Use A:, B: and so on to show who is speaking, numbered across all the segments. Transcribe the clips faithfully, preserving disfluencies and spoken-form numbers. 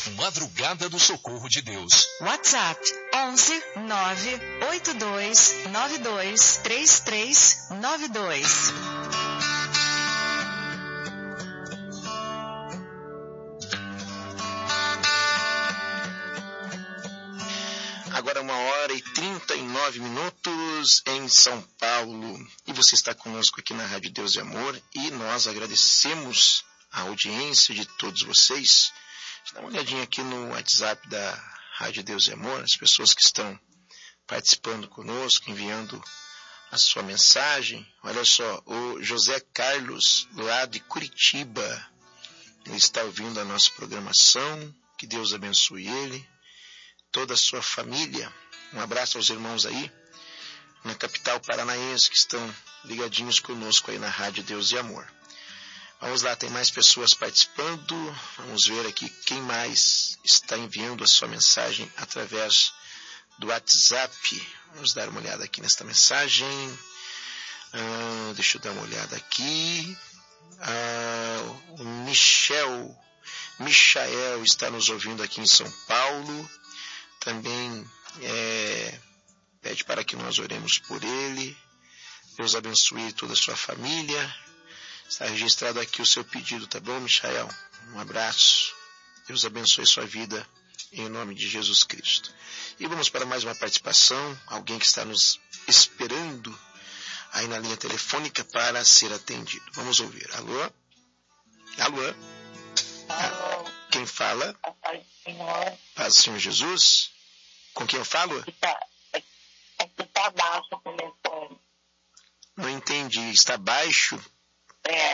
A: Madrugada do Socorro de Deus.
B: WhatsApp onze nove oito dois nove dois três três nove dois.
C: Agora uma hora e trinta e nove minutos em São Paulo. E você está conosco aqui na Rádio Deus e Amor. E nós agradecemos a audiência de todos vocês. Dá uma olhadinha aqui no WhatsApp da Rádio Deus e Amor. As pessoas que estão participando conosco, enviando a sua mensagem. Olha só, o José Carlos, lá de Curitiba. Ele está ouvindo a nossa programação. Que Deus abençoe ele. Toda a sua família. Um abraço aos irmãos aí na capital paranaense que estão ligadinhos conosco aí na Rádio Deus e Amor. Vamos lá, tem mais pessoas participando. Vamos ver aqui quem mais está enviando a sua mensagem através do WhatsApp. Vamos dar uma olhada aqui nesta mensagem. Ah, deixa eu dar uma olhada aqui. Ah, o Michel, Michael está nos ouvindo aqui em São Paulo. Também é, pede para que nós oremos por ele. Deus abençoe toda a sua família. Está registrado aqui o seu pedido, tá bom, Michael? Um abraço. Deus abençoe sua vida em nome de Jesus Cristo. E vamos para mais uma participação. Alguém que está nos esperando aí na linha telefônica para ser atendido. Vamos ouvir. Alô? Alô?
D: Alô?
C: Quem fala?
D: Paz do Senhor.
C: Paz do Senhor Jesus. Com quem eu falo?
D: Aqui está baixo o telefone.
C: Não entendi. Está baixo?
D: É.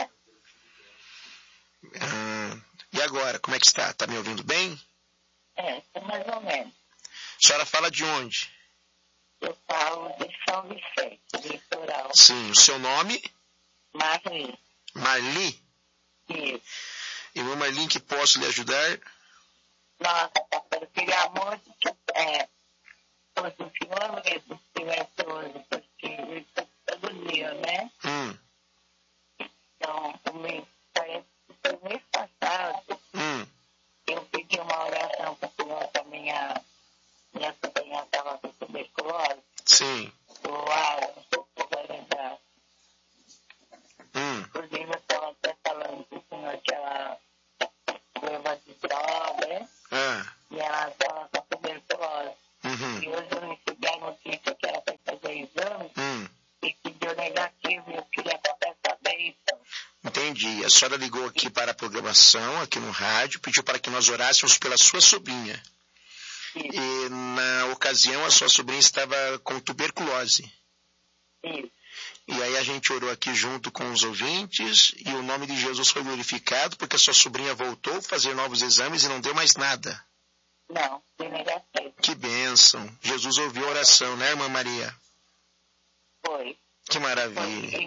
C: Ah, e agora, como é que está? Está me ouvindo bem?
D: É, mais ou menos.
C: A senhora fala de onde?
D: Eu falo de São Vicente, litoral.
C: Sim, o seu nome?
D: Marli.
C: Marli?
D: Isso.
C: Irmã Marli, em que posso lhe ajudar?
D: Nossa, pastor, eu queria muito que é, fosse o senhor mesmo que estivesse hoje, porque eu estou todo dia, né?
C: Hum.
D: Então, o mês, parece que foi o mês passado,
C: Hum.
D: eu pedi uma oração para o senhor, para minha, minha sobrinha estava com tuberculose.
C: Sim.
D: O Alan, não sei se você vai lembrar.
C: Hum.
D: Inclusive, eu estava até falando com o senhor que ela leva de droga,
C: Ah.
D: e ela estava com tuberculose.
C: Uhum.
D: E hoje eu recebi a notícia que ela foi fazer exame
C: Hum.
D: e que deu negativo, e eu queria contar saber isso.
C: Entendi. A senhora ligou aqui para a programação, aqui no rádio, pediu para que nós orássemos pela sua sobrinha.
D: Isso.
C: E na ocasião a sua sobrinha estava com tuberculose.
D: Isso.
C: E aí a gente orou aqui junto com os ouvintes e o nome de Jesus foi glorificado porque a sua sobrinha voltou a fazer novos exames e não deu mais nada.
D: Não, deu negativo.
C: Que bênção. Jesus ouviu a oração, né, irmã Maria?
D: Foi.
C: Que maravilha.
D: Foi.